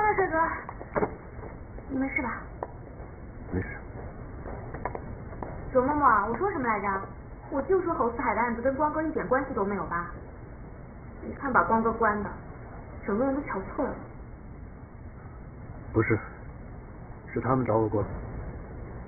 了，帅哥，你没事吧？ 没事。 左默默，我说什么来着？我就说侯四海的案子跟光哥一点关系都没有吧？你看把光哥关的，整个人都瞧错了。 不是，是他们找我过来。